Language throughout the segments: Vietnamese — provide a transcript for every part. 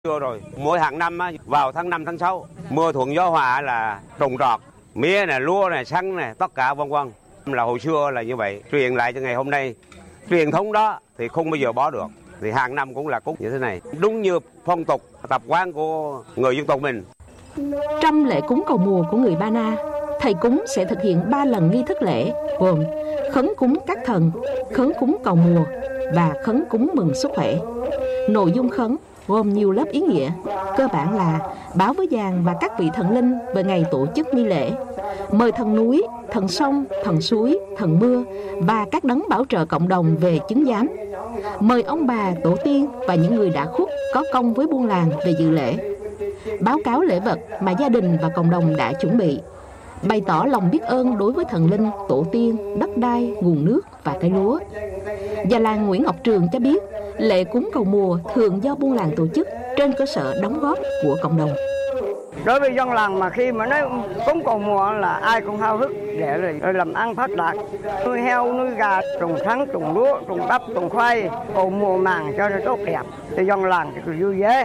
Chưa rồi, mỗi hàng năm vào tháng 5 tháng 6 mưa thuận gió hòa là trồng trọt, mía này, lúa này, sắn này, tất cả vân vân. Là hồi xưa là như vậy, truyền lại cho ngày hôm nay, truyền thống đó thì không bao giờ bỏ được. Thì hàng năm cũng là cúng như thế này, đúng như phong tục tập quán của người dân tộc mình. Trong lễ cúng cầu mùa của người Ba Na, thầy cúng sẽ thực hiện 3 lần nghi thức lễ, gồm khấn cúng các thần, khấn cúng cầu mùa và khấn cúng mừng sức khỏe. Nội dung khấn gồm nhiều lớp ý nghĩa, cơ bản là báo với giàng và các vị thần linh về ngày tổ chức nghi lễ, mời thần núi, thần sông, thần suối, thần mưa và các đấng bảo trợ cộng đồng về chứng giám, mời ông bà, tổ tiên và những người đã khuất có công với buôn làng về dự lễ, báo cáo lễ vật mà gia đình và cộng đồng đã chuẩn bị, bày tỏ lòng biết ơn đối với thần linh, tổ tiên, đất đai, nguồn nước và cây lúa. Già làng Nguyễn Ngọc Trường cho biết, lễ cúng cầu mùa thường do buôn làng tổ chức trên cơ sở đóng góp của cộng đồng. Đối với dân làng mà khi mà nói cúng cầu mùa là ai cũng háo hức để rồi làm ăn phát đạt, nuôi heo, nuôi gà, trồng sắn, trồng lúa, trồng bắp, trồng khoai, cầu mùa màng cho nó tốt đẹp, thì dân làng thì vui vẻ.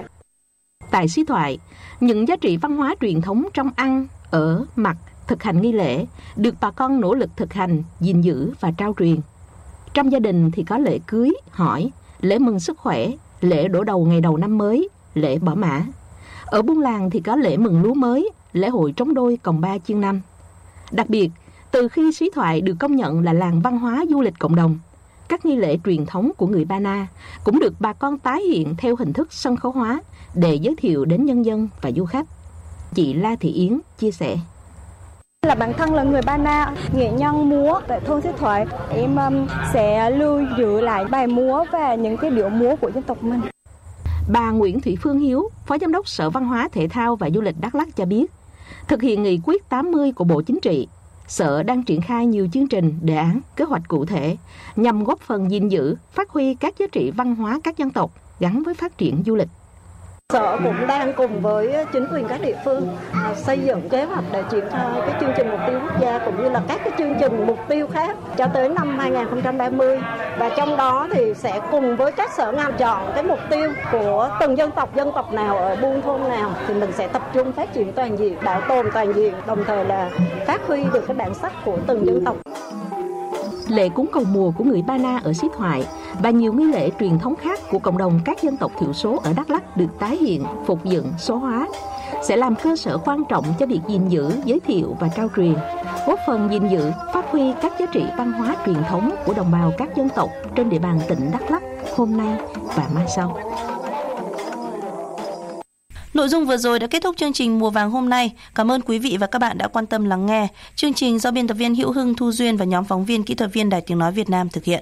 Tại Xí Thoại, những giá trị văn hóa truyền thống trong ăn, ở, mặc, thực hành nghi lễ được bà con nỗ lực thực hành, gìn giữ và trao truyền. Trong gia đình thì có lễ cưới, hỏi, lễ mừng sức khỏe, lễ đổ đầu ngày đầu năm mới, lễ bỏ mã. Ở buôn làng thì có lễ mừng lúa mới, lễ hội trống đôi còng ba chiên năm. Đặc biệt, từ khi Xí Thoại được công nhận là làng văn hóa du lịch cộng đồng, các nghi lễ truyền thống của người Ba Na cũng được bà con tái hiện theo hình thức sân khấu hóa để giới thiệu đến nhân dân và du khách. Chị La Thị Yến chia sẻ. Là bản thân là người Ba Na, nghệ nhân múa tại thôn Xí Thoại, em sẽ lưu giữ lại bài múa và những cái điệu múa của dân tộc mình. Bà Nguyễn Thị Phương Hiếu, Phó Giám đốc Sở Văn hóa Thể thao và Du lịch Đắk Lắk cho biết, thực hiện nghị quyết 80 của Bộ Chính trị, Sở đang triển khai nhiều chương trình, đề án, kế hoạch cụ thể nhằm góp phần gìn giữ, phát huy các giá trị văn hóa các dân tộc gắn với phát triển du lịch. Sở cũng đang cùng với chính quyền các địa phương xây dựng kế hoạch để triển khai cái chương trình mục tiêu quốc gia cũng như là các cái chương trình mục tiêu khác cho tới năm 2030, và trong đó thì sẽ cùng với các sở ngành chọn cái mục tiêu của từng dân tộc nào ở buôn thôn nào thì mình sẽ tập trung phát triển toàn diện, bảo tồn toàn diện, đồng thời là phát huy được cái bản sắc của từng dân tộc. Lễ cúng cầu mùa của người Ba Na ở Xí Thoại và nhiều nghi lễ truyền thống khác của cộng đồng các dân tộc thiểu số ở Đắk Lắk được tái hiện, phục dựng, số hóa, sẽ làm cơ sở quan trọng cho việc gìn giữ, giới thiệu và trao truyền, góp phần gìn giữ, phát huy các giá trị văn hóa truyền thống của đồng bào các dân tộc trên địa bàn tỉnh Đắk Lắk hôm nay và mai sau. Nội dung vừa rồi đã kết thúc chương trình Mùa Vàng hôm nay. Cảm ơn quý vị và các bạn đã quan tâm lắng nghe. Chương trình do biên tập viên Hữu Hưng, Thu Duyên và nhóm phóng viên kỹ thuật viên Đài Tiếng nói Việt Nam thực hiện.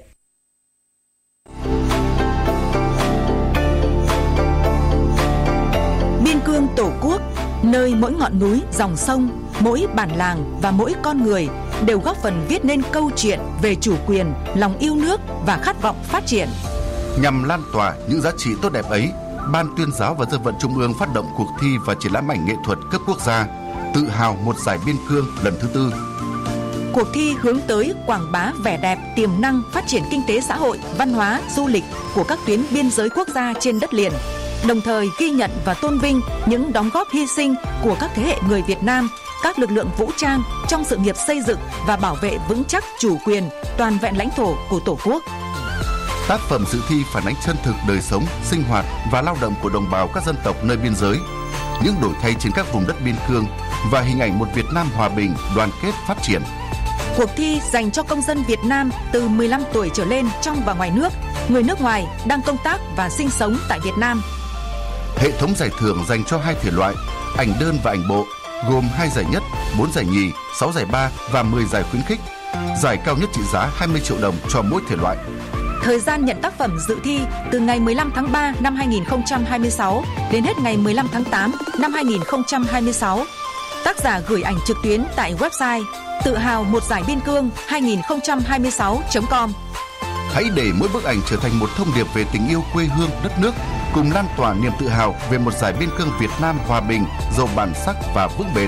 Biên cương Tổ quốc, nơi mỗi ngọn núi, dòng sông, mỗi bản làng và mỗi con người đều góp phần viết nên câu chuyện về chủ quyền, lòng yêu nước và khát vọng phát triển. Nhằm lan tỏa những giá trị tốt đẹp ấy, Ban Tuyên giáo và Dân vận Trung ương phát động cuộc thi và triển lãm ảnh nghệ thuật cấp quốc gia Tự hào một giải biên cương lần thứ 4. Cuộc thi hướng tới quảng bá vẻ đẹp, tiềm năng, phát triển kinh tế xã hội, văn hóa, du lịch của các tuyến biên giới quốc gia trên đất liền, đồng thời ghi nhận và tôn vinh những đóng góp hy sinh của các thế hệ người Việt Nam, các lực lượng vũ trang trong sự nghiệp xây dựng và bảo vệ vững chắc chủ quyền, toàn vẹn lãnh thổ của Tổ quốc. Tác phẩm dự thi phản ánh chân thực đời sống, sinh hoạt và lao động của đồng bào các dân tộc nơi biên giới, những đổi thay trên các vùng đất biên cương và hình ảnh một Việt Nam hòa bình, đoàn kết, phát triển. Cuộc thi dành cho công dân Việt Nam từ 15 tuổi trở lên trong và ngoài nước, người nước ngoài đang công tác và sinh sống tại Việt Nam. Hệ thống giải thưởng dành cho 2 thể loại, ảnh đơn và ảnh bộ, gồm 2 giải nhất, 4 giải nhì, 6 giải ba và 10 giải khuyến khích. Giải cao nhất trị giá 20 triệu đồng cho mỗi thể loại. Thời gian nhận tác phẩm dự thi từ ngày 15 tháng 3 năm 2026 đến hết ngày 15 tháng 8 năm 2026. Tác giả gửi ảnh trực tuyến tại website tự hào một giải biên cương 2026.com. Hãy để mỗi bức ảnh trở thành một thông điệp về tình yêu quê hương, đất nước, cùng lan tỏa niềm tự hào về một giải biên cương Việt Nam hòa bình, giàu bản sắc và vững bền.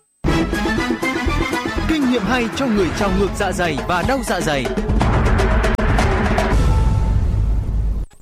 Kinh nghiệm hay cho người trào ngược dạ dày và đau dạ dày.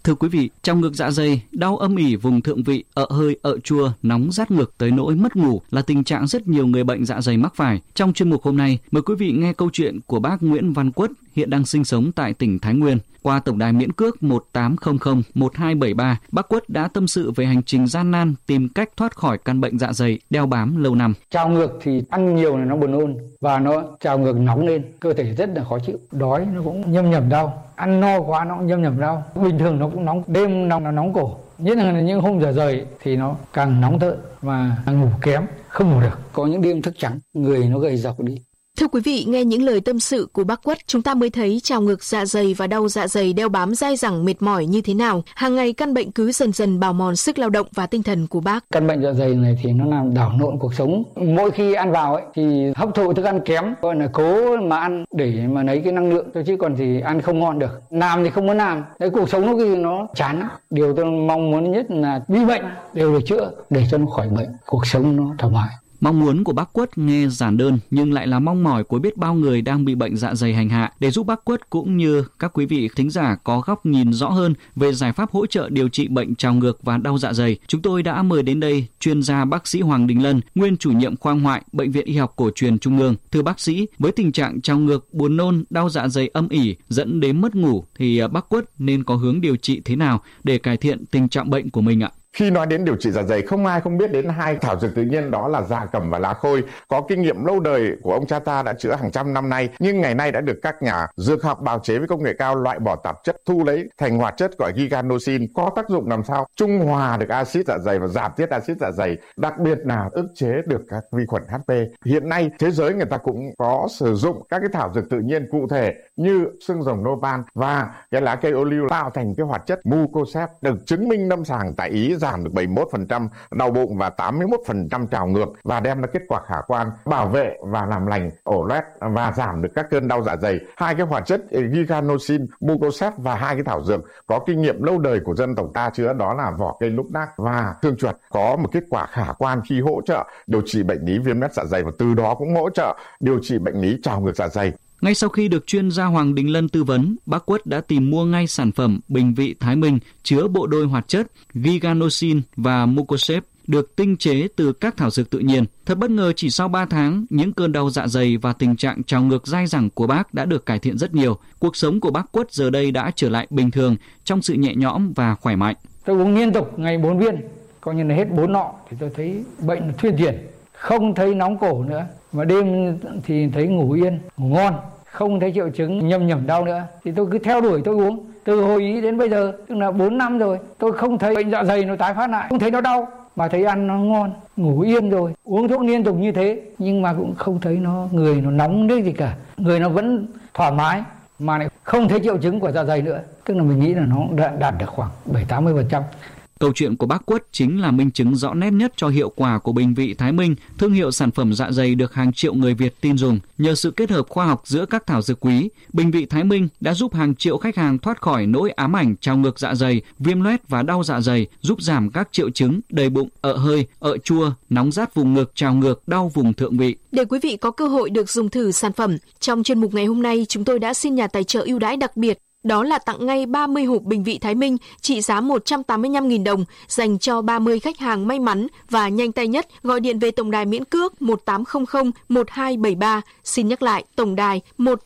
Thưa quý vị, trào ngược dạ dày, đau âm ỉ vùng thượng vị, ợ hơi, ợ chua, nóng rát ngực tới nỗi mất ngủ là tình trạng rất nhiều người bệnh dạ dày mắc phải. Trong chuyên mục hôm nay, mời quý vị nghe câu chuyện của bác Nguyễn Văn Quất, hiện đang sinh sống tại tỉnh Thái Nguyên. Qua tổng đài miễn cước 1800 1273, bác Quất đã tâm sự về hành trình gian nan tìm cách thoát khỏi căn bệnh dạ dày đeo bám lâu năm. Trào ngược thì ăn nhiều là nó buồn nôn và nó trào ngược nóng lên, cơ thể rất là khó chịu, đói nó cũng nhâm nhầm đau, ăn no quá nó cũng nhâm nhầm đau. Bình thường nó cũng nóng, đêm nó nóng cổ, nhất là những hôm dạ dày thì nó càng nóng tợn và ngủ kém, không ngủ được. Có những đêm thức trắng, người nó gầy dọc đi. Thưa quý vị, nghe những lời tâm sự của bác Quất, chúng ta mới thấy trào ngược dạ dày và đau dạ dày đeo bám dai dẳng mệt mỏi như thế nào. Hàng ngày căn bệnh cứ dần dần bào mòn sức lao động và tinh thần của bác. Căn bệnh dạ dày này thì nó làm đảo lộn cuộc sống. Mỗi khi ăn vào thì hấp thụ thức ăn kém, gọi là cố mà ăn để mà lấy cái năng lượng thôi, chứ còn thì ăn không ngon được. Làm thì không muốn làm, cái cuộc sống nó chán lắm. Điều tôi mong muốn nhất là bị bệnh đều được chữa để cho nó khỏi bệnh, cuộc sống nó thoải mái. Mong muốn của bác Quất nghe giản đơn nhưng lại là mong mỏi của biết bao người đang bị bệnh dạ dày hành hạ. Để giúp bác Quất cũng như các quý vị thính giả có góc nhìn rõ hơn về giải pháp hỗ trợ điều trị bệnh trào ngược và đau dạ dày, chúng tôi đã mời đến đây chuyên gia bác sĩ Hoàng Đình Lân, nguyên chủ nhiệm khoa ngoại Bệnh viện Y học Cổ truyền Trung ương. Thưa bác sĩ, với tình trạng trào ngược, buồn nôn, đau dạ dày âm ỉ dẫn đến mất ngủ thì bác Quất nên có hướng điều trị thế nào để cải thiện tình trạng bệnh của mình ạ? Khi nói đến điều trị dạ dày, không ai không biết đến hai thảo dược tự nhiên, đó là dạ cẩm và lá khôi. Có kinh nghiệm lâu đời của ông cha ta đã chữa hàng trăm năm nay, nhưng ngày nay đã được các nhà dược học bào chế với công nghệ cao loại bỏ tạp chất, thu lấy thành hoạt chất gọi giganosin, có tác dụng làm sao trung hòa được axit dạ dày và giảm tiết axit dạ dày, đặc biệt là ức chế được các vi khuẩn HP. Hiện nay thế giới người ta cũng có sử dụng các cái thảo dược tự nhiên cụ thể như xương rồng Novan và cái lá cây ô liu tạo thành cái hoạt chất mucosep, được chứng minh lâm sàng tại Ý giảm được 71% đau bụng và 81% trào ngược và đem lại kết quả khả quan, bảo vệ và làm lành ổ loét và giảm được các cơn đau dạ dày. Hai cái hoạt chất giganosin, mucosep và hai cái thảo dược có kinh nghiệm lâu đời của dân tộc ta chữa, đó là vỏ cây lúc nác và thương chuột, có một kết quả khả quan khi hỗ trợ điều trị bệnh lý viêm loét dạ dày và từ đó cũng hỗ trợ điều trị bệnh lý trào ngược dạ dày. Ngay sau khi được chuyên gia Hoàng Đình Lân tư vấn, bác Quất đã tìm mua ngay sản phẩm Bình Vị Thái Minh chứa bộ đôi hoạt chất giganosin và mucosep được tinh chế từ các thảo dược tự nhiên. Thật bất ngờ, chỉ sau 3 tháng, những cơn đau dạ dày và tình trạng trào ngược dai dẳng của bác đã được cải thiện rất nhiều. Cuộc sống của bác Quất giờ đây đã trở lại bình thường trong sự nhẹ nhõm và khỏe mạnh. Tôi uống liên tục ngày 4 viên, coi như là hết 4 lọ thì tôi thấy bệnh thuyên chuyển, không thấy nóng cổ nữa, mà đêm thì thấy ngủ yên, ngủ ngon, không thấy triệu chứng nhâm nhầm đau nữa. Thì tôi cứ theo đuổi tôi uống từ hồi ý đến bây giờ, tức là 4 năm rồi, tôi không thấy bệnh dạ dày nó tái phát lại, không thấy nó đau mà thấy ăn nó ngon, ngủ yên rồi, uống thuốc liên tục như thế nhưng mà cũng không thấy người nó nóng đấy gì cả, người nó vẫn thoải mái mà lại không thấy triệu chứng của dạ dày nữa, tức là mình nghĩ là nó đã đạt được khoảng 70-80%. Câu chuyện của bác Quất chính là minh chứng rõ nét nhất cho hiệu quả của Bình Vị Thái Minh, thương hiệu sản phẩm dạ dày được hàng triệu người Việt tin dùng. Nhờ sự kết hợp khoa học giữa các thảo dược quý, Bình Vị Thái Minh đã giúp hàng triệu khách hàng thoát khỏi nỗi ám ảnh trào ngược dạ dày, viêm loét và đau dạ dày, giúp giảm các triệu chứng đầy bụng, ợ hơi, ợ chua, nóng rát vùng ngực, trào ngược, đau vùng thượng vị. Để quý vị có cơ hội được dùng thử sản phẩm, trong chuyên mục ngày hôm nay chúng tôi đã xin nhà tài trợ ưu đãi đặc biệt. Đó là tặng ngay 30 hộp Bình Vị Thái Minh trị giá 185.000 đồng dành cho 30 khách hàng may mắn và nhanh tay nhất gọi điện về tổng đài miễn cước 1800 1273. Xin nhắc lại, tổng đài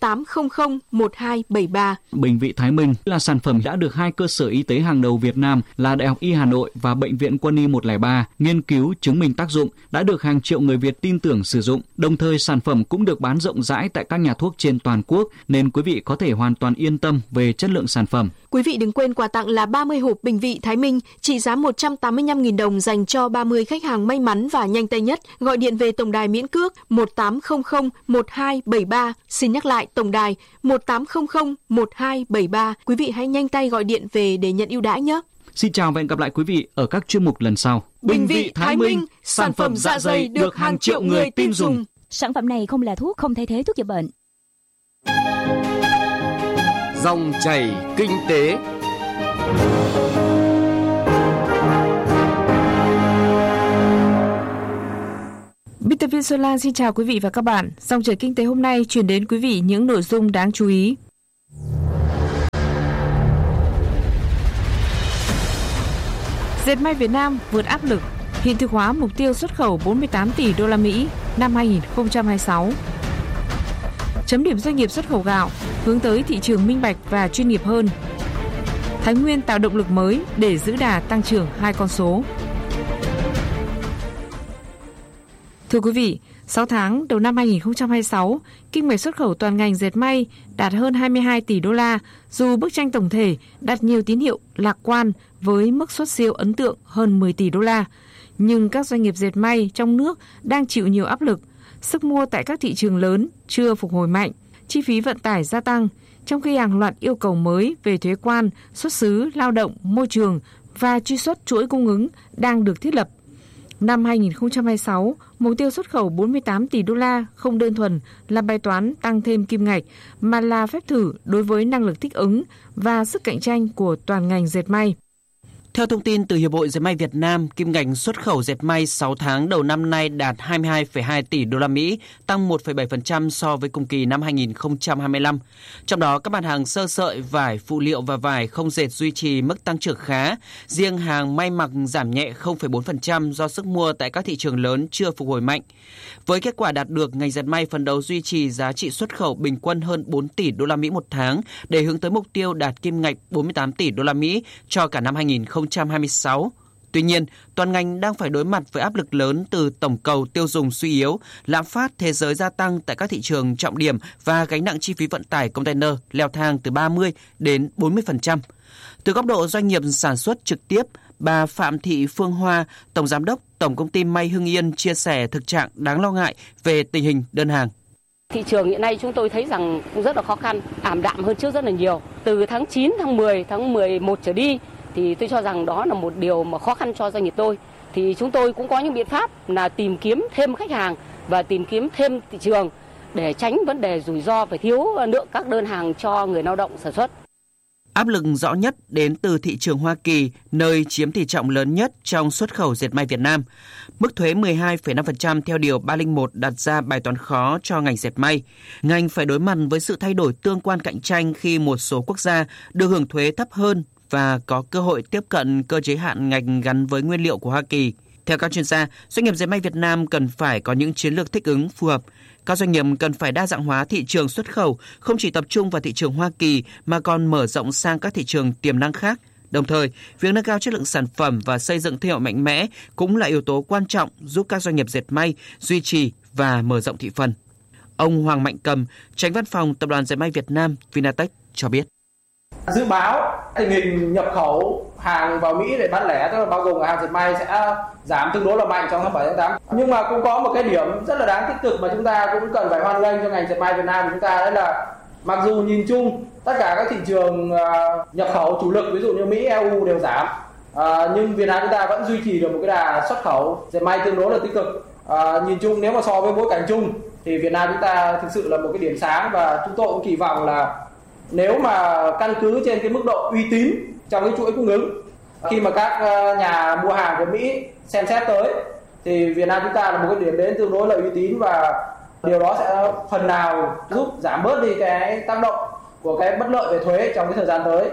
1800 1273. Bình Vị Thái Minh là sản phẩm đã được hai cơ sở y tế hàng đầu Việt Nam là Đại học Y Hà Nội và Bệnh viện Quân y 103 nghiên cứu chứng minh tác dụng, đã được hàng triệu người Việt tin tưởng sử dụng. Đồng thời sản phẩm cũng được bán rộng rãi tại các nhà thuốc trên toàn quốc nên quý vị có thể hoàn toàn yên tâm về chất lượng sản phẩm. Quý vị đừng quên quà tặng là 30 hộp Bình Vị Thái Minh trị giá 185.000 đồng dành cho 30 khách hàng may mắn và nhanh tay nhất gọi điện về tổng đài miễn cước 1800 1273. Xin nhắc lại, tổng đài 1800 1273. Quý vị hãy nhanh tay gọi điện về để nhận ưu đãi nhé. Xin chào và hẹn gặp lại quý vị ở các chuyên mục lần sau. Bình Vị Thái Minh, sản phẩm dạ dày được hàng triệu người tin dùng. Sản phẩm này không là thuốc, không thay thế thuốc chữa bệnh. Dòng chảy kinh tế. Biên tập viên Xuân Lan xin chào quý vị và các bạn. Dòng chảy kinh tế hôm nay chuyển đến quý vị những nội dung đáng chú ý. Dệt may Việt Nam vượt áp lực, hiện thực hóa mục tiêu xuất khẩu 48 tỷ đô la Mỹ năm 2026. Chấm điểm doanh nghiệp xuất khẩu gạo, hướng tới thị trường minh bạch và chuyên nghiệp hơn. Thái Nguyên tạo động lực mới để giữ đà tăng trưởng 2 con số. Thưa quý vị, 6 tháng đầu năm 2026, kinh mạch xuất khẩu toàn ngành dệt may đạt hơn 22 tỷ đô la, dù bức tranh tổng thể đạt nhiều tín hiệu lạc quan với mức xuất siêu ấn tượng hơn 10 tỷ đô la. Nhưng các doanh nghiệp dệt may trong nước đang chịu nhiều áp lực, sức mua tại các thị trường lớn chưa phục hồi mạnh, chi phí vận tải gia tăng, trong khi hàng loạt yêu cầu mới về thuế quan, xuất xứ, lao động, môi trường và truy xuất chuỗi cung ứng đang được thiết lập. Năm 2026, mục tiêu xuất khẩu 48 tỷ đô la không đơn thuần là bài toán tăng thêm kim ngạch, mà là phép thử đối với năng lực thích ứng và sức cạnh tranh của toàn ngành dệt may. Theo thông tin từ Hiệp hội Dệt may Việt Nam, kim ngạch xuất khẩu dệt may 6 tháng đầu năm nay đạt 22,2 tỷ đô la Mỹ, tăng 1,7% so với cùng kỳ năm 2025. Trong đó, các mặt hàng sơ sợi, vải, phụ liệu và vải không dệt duy trì mức tăng trưởng khá. Riêng hàng may mặc giảm nhẹ 0,4% do sức mua tại các thị trường lớn chưa phục hồi mạnh. Với kết quả đạt được, ngành dệt may phấn đấu duy trì giá trị xuất khẩu bình quân hơn 4 tỷ đô la Mỹ một tháng để hướng tới mục tiêu đạt kim ngạch 48 tỷ đô la Mỹ cho cả năm 2026. Tuy nhiên, toàn ngành đang phải đối mặt với áp lực lớn từ tổng cầu tiêu dùng suy yếu, lạm phát thế giới gia tăng tại các thị trường trọng điểm và gánh nặng chi phí vận tải container leo thang từ 30 đến 40%. Từ góc độ doanh nghiệp sản xuất trực tiếp, bà Phạm Thị Phương Hoa, Tổng Giám đốc Tổng Công ty May Hưng Yên chia sẻ thực trạng đáng lo ngại về tình hình đơn hàng. Thị trường hiện nay chúng tôi thấy rằng cũng rất là khó khăn, ảm đạm hơn trước rất là nhiều. Từ tháng 9, tháng 10, tháng 11 trở đi thì tôi cho rằng đó là một điều mà khó khăn cho doanh nghiệp tôi. Thì chúng tôi cũng có những biện pháp là tìm kiếm thêm khách hàng và tìm kiếm thêm thị trường để tránh vấn đề rủi ro về thiếu lượng các đơn hàng cho người lao động sản xuất. Áp lực rõ nhất đến từ thị trường Hoa Kỳ, nơi chiếm tỷ trọng lớn nhất trong xuất khẩu dệt may Việt Nam. Mức thuế 12,5% theo điều 301 đặt ra bài toán khó cho ngành dệt may. Ngành phải đối mặt với sự thay đổi tương quan cạnh tranh khi một số quốc gia được hưởng thuế thấp hơn và có cơ hội tiếp cận cơ chế hạn ngạch gắn với nguyên liệu của Hoa Kỳ. Theo các chuyên gia, doanh nghiệp dệt may Việt Nam cần phải có những chiến lược thích ứng phù hợp. Các doanh nghiệp cần phải đa dạng hóa thị trường xuất khẩu, không chỉ tập trung vào thị trường Hoa Kỳ mà còn mở rộng sang các thị trường tiềm năng khác. Đồng thời, việc nâng cao chất lượng sản phẩm và xây dựng thương hiệu mạnh mẽ cũng là yếu tố quan trọng giúp các doanh nghiệp dệt may duy trì và mở rộng thị phần. Ông Hoàng Mạnh Cầm, Chánh Văn phòng Tập đoàn Dệt may Việt Nam Vinatech cho biết. Dự báo tình hình nhập khẩu hàng vào Mỹ để bán lẻ, tức là bao gồm hàng dệt may sẽ giảm tương đối là mạnh trong tháng 7 tháng 8. Nhưng mà cũng có một cái điểm rất là đáng tích cực mà chúng ta cũng cần phải hoan nghênh cho ngành dệt may Việt Nam của chúng ta, đấy là mặc dù nhìn chung tất cả các thị trường nhập khẩu chủ lực ví dụ như Mỹ, EU đều giảm, nhưng Việt Nam chúng ta vẫn duy trì được một cái đà xuất khẩu dệt may tương đối là tích cực. Nhìn chung nếu mà so với bối cảnh chung thì Việt Nam chúng ta thực sự là một cái điểm sáng, và chúng tôi cũng kỳ vọng là nếu mà căn cứ trên cái mức độ uy tín trong cái chuỗi cung ứng, khi mà các nhà mua hàng của Mỹ xem xét tới thì Việt Nam chúng ta là một cái điểm đến tương đối là uy tín, và điều đó sẽ phần nào giúp giảm bớt đi cái tác động của cái bất lợi về thuế trong cái thời gian tới.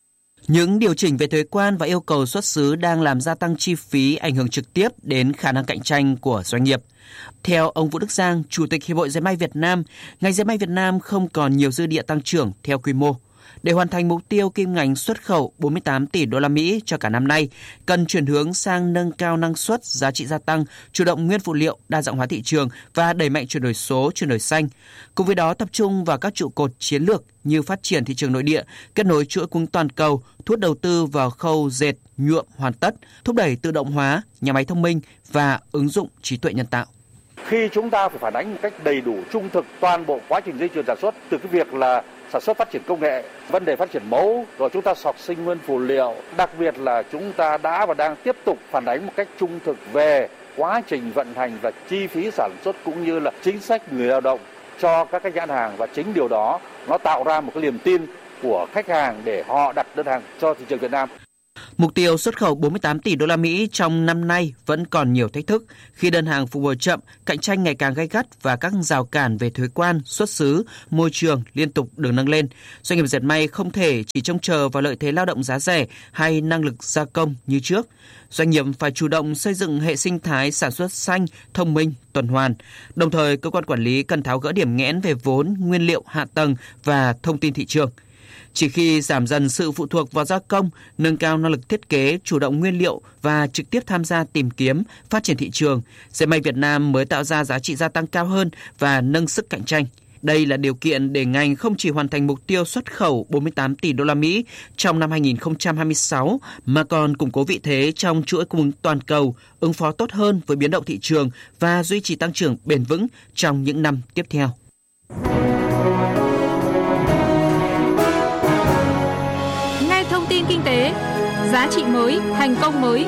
Những điều chỉnh về thuế quan và yêu cầu xuất xứ đang làm gia tăng chi phí, ảnh hưởng trực tiếp đến khả năng cạnh tranh của doanh nghiệp. Theo ông Vũ Đức Giang, Chủ tịch Hiệp hội Dệt may Việt Nam, ngành dệt may Việt Nam không còn nhiều dư địa tăng trưởng theo quy mô. Để hoàn thành mục tiêu kim ngạch xuất khẩu 48 tỷ đô la Mỹ cho cả năm nay, cần chuyển hướng sang nâng cao năng suất, giá trị gia tăng, chủ động nguyên phụ liệu, đa dạng hóa thị trường và đẩy mạnh chuyển đổi số, chuyển đổi xanh. Cùng với đó tập trung vào các trụ cột chiến lược như phát triển thị trường nội địa, kết nối chuỗi cung toàn cầu, thu hút đầu tư vào khâu dệt, nhuộm hoàn tất, thúc đẩy tự động hóa, nhà máy thông minh và ứng dụng trí tuệ nhân tạo. Khi chúng ta phải phản ánh một cách đầy đủ, trung thực toàn bộ quá trình dây chuyền sản xuất, từ cái việc là sản xuất phát triển công nghệ, vấn đề phát triển mẫu, rồi chúng ta sọc sinh nguyên phụ liệu, đặc biệt là chúng ta đã và đang tiếp tục phản ánh một cách trung thực về quá trình vận hành và chi phí sản xuất cũng như là chính sách người lao động cho các cái nhãn hàng, và chính điều đó nó tạo ra một cái niềm tin của khách hàng để họ đặt đơn hàng cho thị trường Việt Nam. Mục tiêu xuất khẩu 48 tỷ đô la Mỹ trong năm nay vẫn còn nhiều thách thức khi đơn hàng phục hồi chậm, cạnh tranh ngày càng gay gắt và các rào cản về thuế quan, xuất xứ, môi trường liên tục được nâng lên. Doanh nghiệp dệt may không thể chỉ trông chờ vào lợi thế lao động giá rẻ hay năng lực gia công như trước. Doanh nghiệp phải chủ động xây dựng hệ sinh thái sản xuất xanh, thông minh, tuần hoàn. Đồng thời, cơ quan quản lý cần tháo gỡ điểm nghẽn về vốn, nguyên liệu, hạ tầng và thông tin thị trường. Chỉ khi giảm dần sự phụ thuộc vào gia công, nâng cao năng lực thiết kế, chủ động nguyên liệu và trực tiếp tham gia tìm kiếm, phát triển thị trường, dệt may Việt Nam mới tạo ra giá trị gia tăng cao hơn và nâng sức cạnh tranh. Đây là điều kiện để ngành không chỉ hoàn thành mục tiêu xuất khẩu 48 tỷ đô la Mỹ trong năm 2026 mà còn củng cố vị thế trong chuỗi cung ứng toàn cầu, ứng phó tốt hơn với biến động thị trường và duy trì tăng trưởng bền vững trong những năm tiếp theo. Nghe thông tin kinh tế, giá trị mới, thành công mới.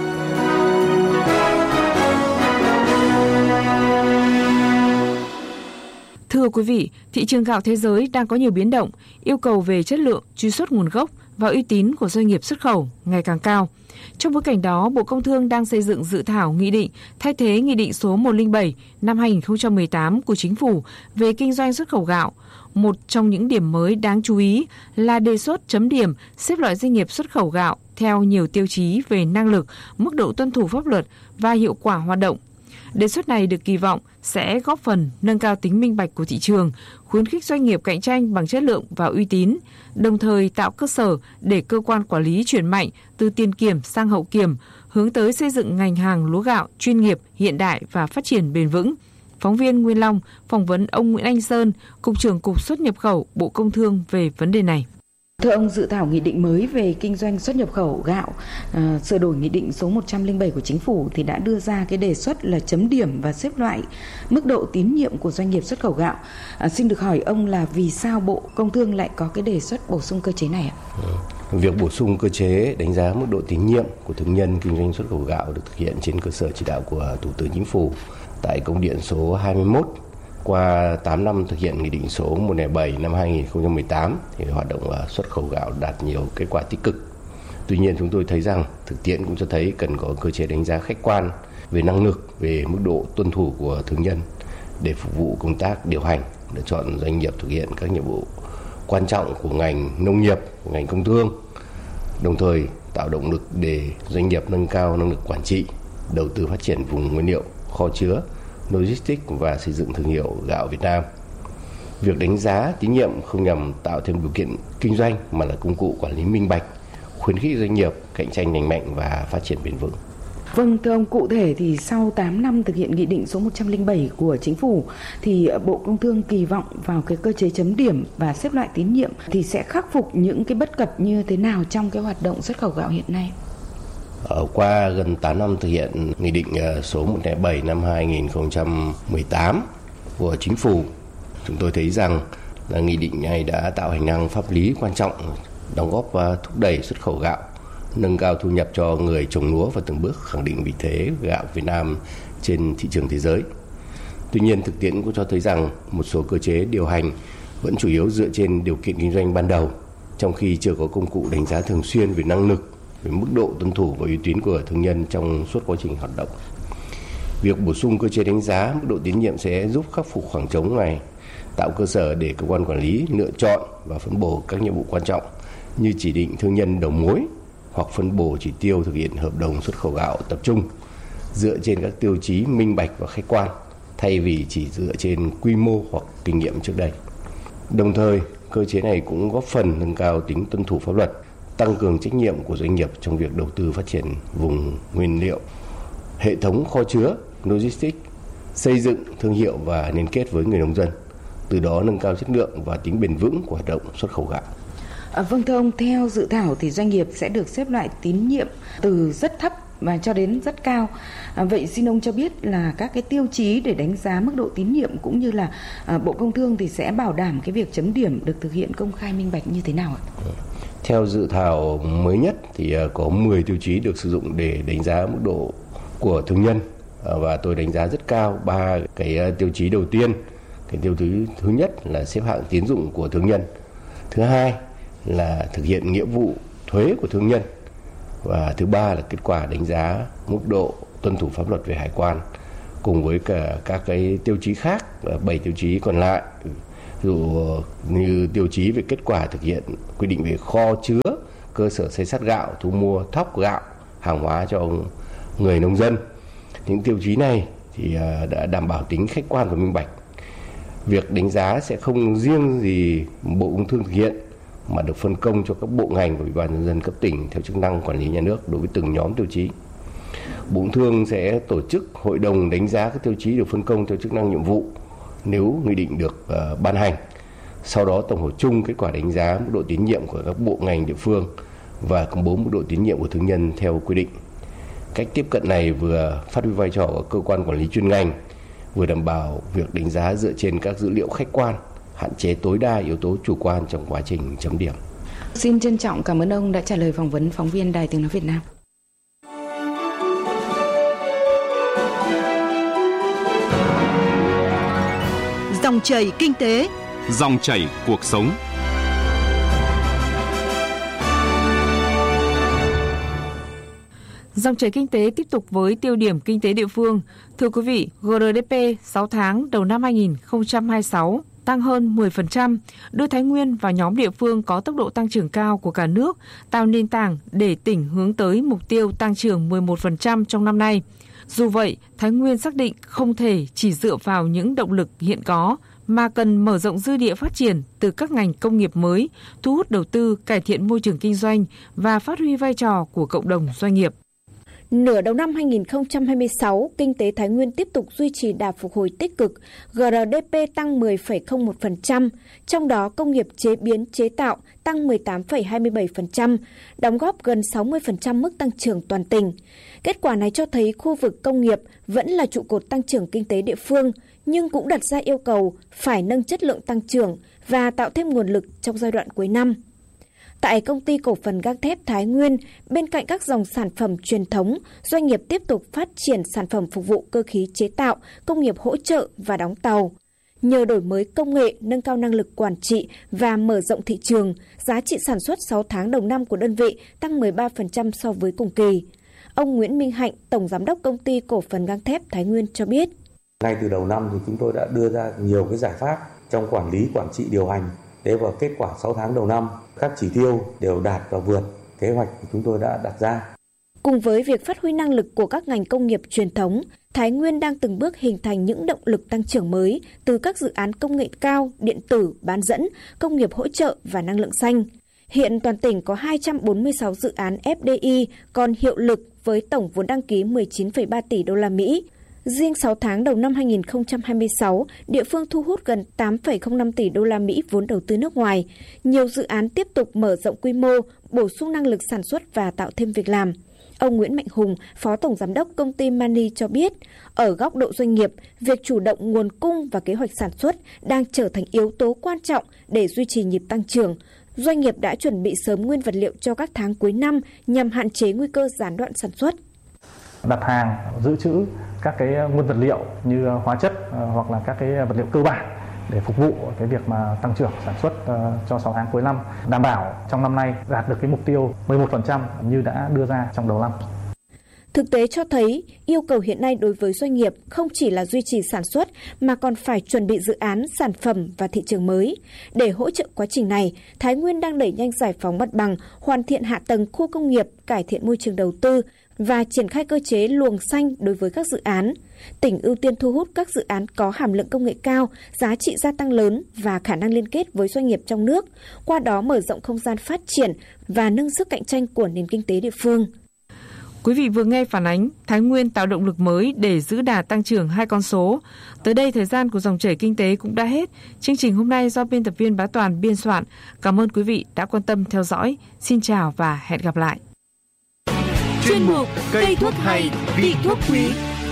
Thưa quý vị, thị trường gạo thế giới đang có nhiều biến động, yêu cầu về chất lượng, truy xuất nguồn gốc và uy tín của doanh nghiệp xuất khẩu ngày càng cao. Trong bối cảnh đó, Bộ Công Thương đang xây dựng dự thảo nghị định thay thế Nghị định số 107 năm 2018 của Chính phủ về kinh doanh xuất khẩu gạo. Một trong những điểm mới đáng chú ý là đề xuất chấm điểm xếp loại doanh nghiệp xuất khẩu gạo theo nhiều tiêu chí về năng lực, mức độ tuân thủ pháp luật và hiệu quả hoạt động. Đề xuất này được kỳ vọng sẽ góp phần nâng cao tính minh bạch của thị trường, khuyến khích doanh nghiệp cạnh tranh bằng chất lượng và uy tín, đồng thời tạo cơ sở để cơ quan quản lý chuyển mạnh từ tiền kiểm sang hậu kiểm, hướng tới xây dựng ngành hàng lúa gạo chuyên nghiệp, hiện đại và phát triển bền vững. Phóng viên Nguyên Long phỏng vấn ông Nguyễn Anh Sơn, Cục trưởng Cục Xuất nhập khẩu Bộ Công Thương về vấn đề này. Thưa ông, dự thảo nghị định mới về kinh doanh xuất nhập khẩu gạo sửa đổi nghị định số 107 của Chính phủ thì đã đưa ra cái đề xuất là chấm điểm và xếp loại mức độ tín nhiệm của doanh nghiệp xuất khẩu gạo. Xin được hỏi ông là vì sao Bộ Công Thương lại có cái đề xuất bổ sung cơ chế này ạ? Việc bổ sung cơ chế đánh giá mức độ tín nhiệm của thương nhân kinh doanh xuất khẩu gạo được thực hiện trên cơ sở chỉ đạo của Thủ tướng Chính phủ tại công điện số 21. Qua 8 năm thực hiện Nghị định số 107 năm 2018 thì hoạt động xuất khẩu gạo đạt nhiều kết quả tích cực. Tuy nhiên chúng tôi thấy rằng thực tiễn cũng cho thấy cần có cơ chế đánh giá khách quan về năng lực, về mức độ tuân thủ của thương nhân để phục vụ công tác điều hành, lựa chọn doanh nghiệp thực hiện các nhiệm vụ quan trọng của ngành nông nghiệp, của ngành công thương, đồng thời tạo động lực để doanh nghiệp nâng cao năng lực quản trị, đầu tư phát triển vùng nguyên liệu, kho chứa, logistics và xây dựng thương hiệu gạo Việt Nam. Việc đánh giá tín nhiệm không nhằm tạo thêm điều kiện kinh doanh mà là công cụ quản lý minh bạch, khuyến khích doanh nghiệp cạnh tranh lành mạnh và phát triển bền vững. Vâng, thưa ông, cụ thể thì sau 8 năm thực hiện Nghị định số 107 của Chính phủ thì Bộ Công Thương kỳ vọng vào cái cơ chế chấm điểm và xếp loại tín nhiệm thì sẽ khắc phục những cái bất cập như thế nào trong cái hoạt động xuất khẩu gạo hiện nay? Qua gần 8 năm thực hiện Nghị định số 107 năm 2018 của Chính phủ, chúng tôi thấy rằng là nghị định này đã tạo hành lang pháp lý quan trọng, đóng góp và thúc đẩy xuất khẩu gạo, nâng cao thu nhập cho người trồng lúa và từng bước khẳng định vị thế gạo Việt Nam trên thị trường thế giới. Tuy nhiên, thực tiễn cũng cho thấy rằng một số cơ chế điều hành vẫn chủ yếu dựa trên điều kiện kinh doanh ban đầu, trong khi chưa có công cụ đánh giá thường xuyên về năng lực, về mức độ tuân thủ và uy tín của thương nhân trong suốt quá trình hoạt động. Việc bổ sung cơ chế đánh giá mức độ tín nhiệm sẽ giúp khắc phục khoảng trống này, tạo cơ sở để cơ quan quản lý lựa chọn và phân bổ các nhiệm vụ quan trọng như chỉ định thương nhân đầu mối hoặc phân bổ chỉ tiêu thực hiện hợp đồng xuất khẩu gạo tập trung dựa trên các tiêu chí minh bạch và khách quan thay vì chỉ dựa trên quy mô hoặc kinh nghiệm trước đây. Đồng thời, cơ chế này cũng góp phần nâng cao tính tuân thủ pháp luật, tăng cường trách nhiệm của doanh nghiệp trong việc đầu tư phát triển vùng nguyên liệu, hệ thống kho chứa, logistics, xây dựng thương hiệu và liên kết với người nông dân, từ đó nâng cao chất lượng và tính bền vững của hoạt động xuất khẩu gạo. Vâng, thưa ông, theo dự thảo thì doanh nghiệp sẽ được xếp loại tín nhiệm từ rất thấp và cho đến rất cao. Vậy xin ông cho biết là các cái tiêu chí để đánh giá mức độ tín nhiệm cũng như là Bộ Công Thương thì sẽ bảo đảm cái việc chấm điểm được thực hiện công khai minh bạch như thế nào ạ? Theo dự thảo mới nhất thì có 10 tiêu chí được sử dụng để đánh giá mức độ của thương nhân, và tôi đánh giá rất cao 3 cái tiêu chí đầu tiên. Cái tiêu chí thứ nhất là xếp hạng tín dụng của thương nhân. Thứ hai là thực hiện nghĩa vụ thuế của thương nhân. Và thứ ba là kết quả đánh giá mức độ tuân thủ pháp luật về hải quan cùng với cả các cái tiêu chí khác, 7 tiêu chí còn lại, ví dụ như tiêu chí về kết quả thực hiện quy định về kho chứa, cơ sở xay sắt gạo, thu mua thóc gạo, hàng hóa cho người nông dân. Những tiêu chí này thì đã đảm bảo tính khách quan và minh bạch. Việc đánh giá sẽ không riêng gì Bộ Công Thương thực hiện mà được phân công cho các bộ ngành và Ủy ban nhân dân cấp tỉnh theo chức năng quản lý nhà nước đối với từng nhóm tiêu chí. Bộ Công Thương sẽ tổ chức hội đồng đánh giá các tiêu chí được phân công theo chức năng nhiệm vụ nếu nghị định được ban hành. Sau đó tổng hợp chung kết quả đánh giá mức độ tín nhiệm của các bộ ngành địa phương và công bố mức độ tín nhiệm của thương nhân theo quy định. Cách tiếp cận này vừa phát huy vai trò của cơ quan quản lý chuyên ngành, vừa đảm bảo việc đánh giá dựa trên các dữ liệu khách quan, hạn chế tối đa yếu tố chủ quan trong quá trình chấm điểm. Xin trân trọng cảm ơn ông đã trả lời phỏng vấn phóng viên Đài Tiếng nói Việt Nam. Dòng chảy kinh tế, dòng chảy cuộc sống. Dòng chảy kinh tế tiếp tục với tiêu điểm kinh tế địa phương. Thưa quý vị, GDP 6 tháng đầu năm 2026 tăng hơn 10%, đưa Thái Nguyên vào nhóm địa phương có tốc độ tăng trưởng cao của cả nước, tạo nền tảng để tỉnh hướng tới mục tiêu tăng trưởng 11% trong năm nay. Dù vậy, Thái Nguyên xác định không thể chỉ dựa vào những động lực hiện có, mà cần mở rộng dư địa phát triển từ các ngành công nghiệp mới, thu hút đầu tư, cải thiện môi trường kinh doanh và phát huy vai trò của cộng đồng doanh nghiệp. Nửa đầu năm 2026, kinh tế Thái Nguyên tiếp tục duy trì đà phục hồi tích cực, GDP tăng 10,01%, trong đó công nghiệp chế biến chế tạo tăng 18,27%, đóng góp gần 60% mức tăng trưởng toàn tỉnh. Kết quả này cho thấy khu vực công nghiệp vẫn là trụ cột tăng trưởng kinh tế địa phương, nhưng cũng đặt ra yêu cầu phải nâng chất lượng tăng trưởng và tạo thêm nguồn lực trong giai đoạn cuối năm. Tại Công ty Cổ phần Gang thép Thái Nguyên, bên cạnh các dòng sản phẩm truyền thống, doanh nghiệp tiếp tục phát triển sản phẩm phục vụ cơ khí chế tạo, công nghiệp hỗ trợ và đóng tàu. Nhờ đổi mới công nghệ, nâng cao năng lực quản trị và mở rộng thị trường, giá trị sản xuất 6 tháng đầu năm của đơn vị tăng 13% so với cùng kỳ. Ông Nguyễn Minh Hạnh, Tổng Giám đốc Công ty Cổ phần Gang thép Thái Nguyên cho biết. Ngay từ đầu năm thì chúng tôi đã đưa ra nhiều cái giải pháp trong quản lý, quản trị, điều hành. Để vào kết quả 6 tháng đầu năm, các chỉ tiêu đều đạt và vượt kế hoạch của chúng tôi đã đặt ra. Cùng với việc phát huy năng lực của các ngành công nghiệp truyền thống, Thái Nguyên đang từng bước hình thành những động lực tăng trưởng mới từ các dự án công nghệ cao, điện tử, bán dẫn, công nghiệp hỗ trợ và năng lượng xanh. Hiện toàn tỉnh có 246 dự án FDI còn hiệu lực với tổng vốn đăng ký 19,3 tỷ đô la Mỹ. Riêng 6 tháng đầu năm 2026, địa phương thu hút gần 8,05 tỷ đô la Mỹ vốn đầu tư nước ngoài. Nhiều dự án tiếp tục mở rộng quy mô, bổ sung năng lực sản xuất và tạo thêm việc làm. Ông Nguyễn Mạnh Hùng, Phó Tổng Giám đốc Công ty Mani cho biết, ở góc độ doanh nghiệp, việc chủ động nguồn cung và kế hoạch sản xuất đang trở thành yếu tố quan trọng để duy trì nhịp tăng trưởng. Doanh nghiệp đã chuẩn bị sớm nguyên vật liệu cho các tháng cuối năm nhằm hạn chế nguy cơ gián đoạn sản xuất. Đặt hàng, dự trữ các cái nguyên vật liệu như hóa chất hoặc là các cái vật liệu cơ bản để phục vụ cái việc mà tăng trưởng sản xuất cho 6 tháng cuối năm, đảm bảo trong năm nay đạt được cái mục tiêu 11% như đã đưa ra trong đầu năm. Thực tế cho thấy, yêu cầu hiện nay đối với doanh nghiệp không chỉ là duy trì sản xuất mà còn phải chuẩn bị dự án, sản phẩm và thị trường mới. Để hỗ trợ quá trình này, Thái Nguyên đang đẩy nhanh giải phóng mặt bằng, hoàn thiện hạ tầng khu công nghiệp, cải thiện môi trường đầu tư và triển khai cơ chế luồng xanh đối với các dự án. Tỉnh ưu tiên thu hút các dự án có hàm lượng công nghệ cao, giá trị gia tăng lớn và khả năng liên kết với doanh nghiệp trong nước, qua đó mở rộng không gian phát triển và nâng sức cạnh tranh của nền kinh tế địa phương. Quý vị vừa nghe phản ánh Thái Nguyên tạo động lực mới để giữ đà tăng trưởng hai con số. Tới đây thời gian của dòng chảy kinh tế cũng đã hết. Chương trình hôm nay do biên tập viên Bá Toàn biên soạn. Cảm ơn quý vị đã quan tâm theo dõi. Xin chào và hẹn gặp lại. Chuyên mục Cây thuốc hay, vị thuốc quý.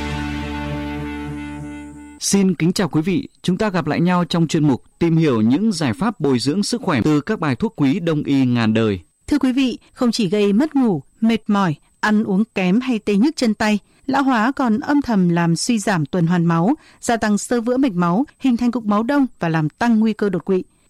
Xin kính chào quý vị, chúng ta gặp lại nhau trong chuyên mục tìm hiểu những giải pháp bồi dưỡng sức khỏe từ các bài thuốc quý đông y ngàn đời. Thưa quý vị, không chỉ gây mất ngủ, mệt mỏi, ăn uống kém hay tê nhức chân tay, lão hóa còn âm thầm làm suy giảm tuần hoàn máu, gia tăng xơ vữa mạch máu, hình thành cục máu đông và làm tăng nguy cơ đột quỵ.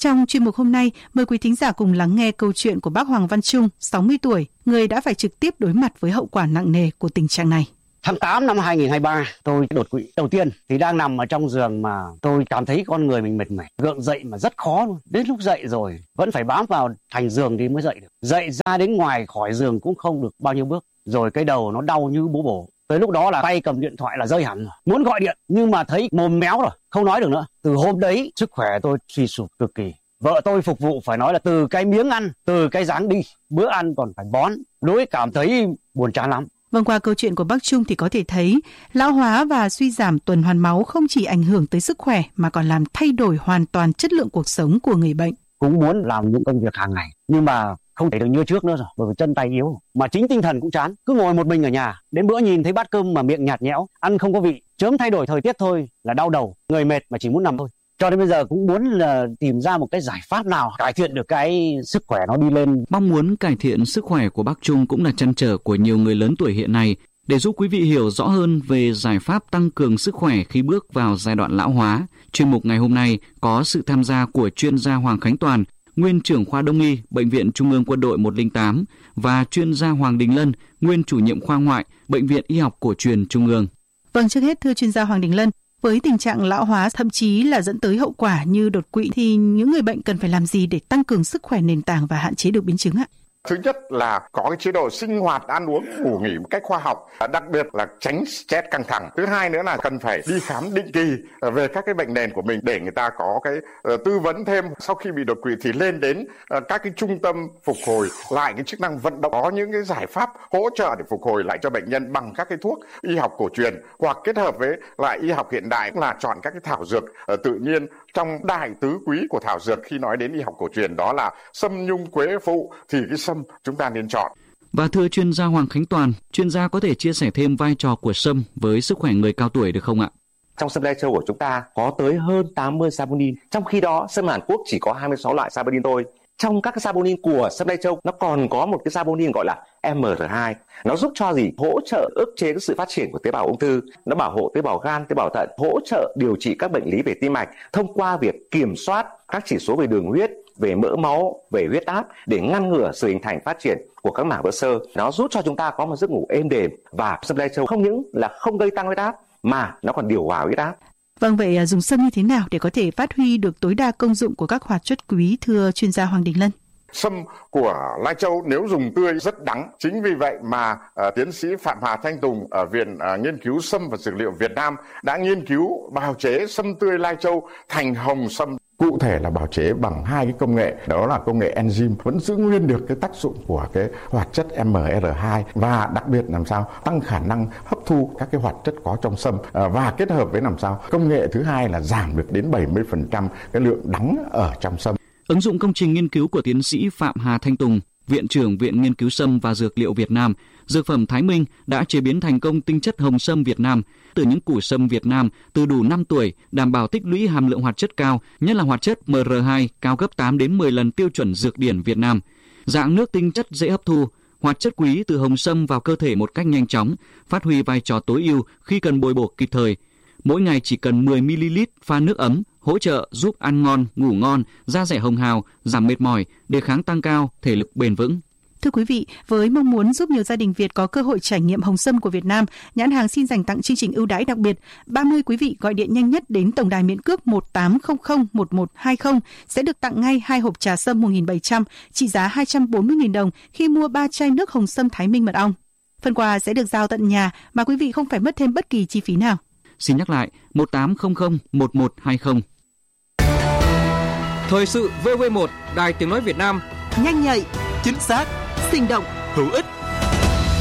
Trong chuyên mục hôm nay, mời quý thính giả cùng lắng nghe câu chuyện của bác Hoàng Văn Trung, 60 tuổi, người đã phải trực tiếp đối mặt với hậu quả nặng nề của tình trạng này. Tháng 8 năm 2023, tôi đột quỵ đầu tiên thì đang nằm ở trong giường mà tôi cảm thấy con người mình mệt mỏi, gượng dậy mà rất khó luôn. Đến lúc dậy rồi vẫn phải bám vào thành giường thì mới dậy được. Dậy ra đến ngoài khỏi giường cũng không được bao nhiêu bước, rồi cái đầu nó đau như búa bổ. Tới lúc đó là tay cầm điện thoại là rơi hẳn rồi. Muốn gọi điện nhưng mà thấy mồm méo rồi, không nói được nữa. Từ hôm đấy sức khỏe tôi suy sụp cực kỳ. Vợ tôi phục vụ phải nói là từ cái miếng ăn, từ cái dáng đi, bữa ăn còn phải bón. Đối cảm thấy buồn chán lắm. Vâng, qua câu chuyện của bác Trung thì có thể thấy lão hóa và suy giảm tuần hoàn máu không chỉ ảnh hưởng tới sức khỏe mà còn làm thay đổi hoàn toàn chất lượng cuộc sống của người bệnh. Cũng muốn làm những công việc hàng ngày nhưng mà không thể được như trước nữa rồi, bởi vì chân tay yếu. Mà chính tinh thần cũng chán, cứ ngồi một mình ở nhà, đến bữa nhìn thấy bát cơm mà miệng nhạt nhẽo, ăn không có vị, chớm thay đổi thời tiết thôi là đau đầu, người mệt mà chỉ muốn nằm thôi. Cho đến bây giờ cũng muốn là tìm ra một cái giải pháp nào cải thiện được cái sức khỏe nó đi lên. Mong muốn cải thiện sức khỏe của bác Trung cũng là trăn trở của nhiều người lớn tuổi hiện nay. Để giúp quý vị hiểu rõ hơn về giải pháp tăng cường sức khỏe khi bước vào giai đoạn lão hóa, chuyên mục ngày hôm nay có sự tham gia của chuyên gia Hoàng Khánh Toàn, nguyên trưởng khoa Đông y, Bệnh viện Trung ương Quân đội 108 và chuyên gia Hoàng Đình Lân, nguyên chủ nhiệm khoa ngoại, Bệnh viện Y học Cổ truyền Trung ương. Vâng, trước hết thưa chuyên gia Hoàng Đình Lân, với tình trạng lão hóa thậm chí là dẫn tới hậu quả như đột quỵ thì những người bệnh cần phải làm gì để tăng cường sức khỏe nền tảng và hạn chế được biến chứng ạ? Thứ nhất là có cái chế độ sinh hoạt, ăn uống, ngủ nghỉ một cách khoa học, đặc biệt là tránh stress căng thẳng. Thứ hai nữa là cần phải đi khám định kỳ về các cái bệnh nền của mình để người ta có cái tư vấn thêm. Sau khi bị đột quỵ thì lên đến các cái trung tâm phục hồi lại cái chức năng vận động, có những cái giải pháp hỗ trợ để phục hồi lại cho bệnh nhân bằng các cái thuốc y học cổ truyền hoặc kết hợp với lại y học hiện đại, là chọn các cái thảo dược tự nhiên. Trong đại tứ quý của thảo dược khi nói đến y học cổ truyền đó là sâm, nhung, quế, phụ thì cái sâm chúng ta nên chọn. Và thưa chuyên gia Hoàng Khánh Toàn, chuyên gia có thể chia sẻ thêm vai trò của sâm với sức khỏe người cao tuổi được không ạ? Trong sâm lai châu của chúng ta có tới hơn 80 saponin, trong khi đó sâm Hàn Quốc chỉ có 26 loại saponin thôi. Trong các cái saponin của sâm lai châu nó còn có một cái saponin gọi là MR2. Nó giúp cho gì? Hỗ trợ ức chế cái sự phát triển của tế bào ung thư, nó bảo hộ tế bào gan, tế bào thận, hỗ trợ điều trị các bệnh lý về tim mạch thông qua việc kiểm soát các chỉ số về đường huyết, về mỡ máu, về huyết áp để ngăn ngừa sự hình thành phát triển của các mảng vữa xơ. Nó giúp cho chúng ta có một giấc ngủ êm đềm, và sâm lai châu không những là không gây tăng huyết áp mà nó còn điều hòa huyết áp. Vâng, vậy dùng sâm như thế nào để có thể phát huy được tối đa công dụng của các hoạt chất quý, thưa chuyên gia Hoàng Đình Lân? Sâm của lai châu nếu dùng tươi rất đắng. Chính vì vậy mà tiến sĩ Phạm Hà Thanh Tùng ở Viện Nghiên cứu Sâm và Dược liệu Việt Nam đã nghiên cứu bào chế sâm tươi lai châu thành hồng sâm. Cụ thể là bào chế bằng hai cái công nghệ, đó là công nghệ enzyme vẫn giữ nguyên được cái tác dụng của cái hoạt chất MR2 và đặc biệt làm sao tăng khả năng hấp thu các cái hoạt chất có trong sâm, và kết hợp với làm sao công nghệ thứ hai là giảm được đến 70% cái lượng đắng ở trong sâm. Ứng dụng công trình nghiên cứu của tiến sĩ Phạm Hà Thanh Tùng, Viện trưởng Viện Nghiên cứu Sâm và Dược liệu Việt Nam, Dược phẩm Thái Minh đã chế biến thành công tinh chất hồng sâm Việt Nam từ những củ sâm Việt Nam từ đủ 5 tuổi, đảm bảo tích lũy hàm lượng hoạt chất cao, nhất là hoạt chất MR2 cao gấp 8 đến 10 lần tiêu chuẩn dược điển Việt Nam. Dạng nước tinh chất dễ hấp thu, hoạt chất quý từ hồng sâm vào cơ thể một cách nhanh chóng, phát huy vai trò tối ưu khi cần bồi bổ kịp thời. Mỗi ngày chỉ cần 10 ml pha nước ấm, hỗ trợ giúp ăn ngon, ngủ ngon, da dẻ hồng hào, giảm mệt mỏi, đề kháng tăng cao, thể lực bền vững. Thưa quý vị, với mong muốn giúp nhiều gia đình Việt có cơ hội trải nghiệm hồng sâm của Việt Nam, nhãn hàng xin dành tặng chương trình ưu đãi đặc biệt. 30 quý vị gọi điện nhanh nhất đến tổng đài miễn cước 1800 1120 sẽ được tặng ngay 2 hộp trà sâm 1.700 trị giá 240.000 đồng khi mua 3 chai nước hồng sâm Thái Minh mật ong. Phần quà sẽ được giao tận nhà mà quý vị không phải mất thêm bất kỳ chi phí nào. Xin nhắc lại 1800 1120. Thời sự VV1, Đài Tiếng nói Việt Nam. Nhanh nhạy, chính xác, sinh động, hữu ích.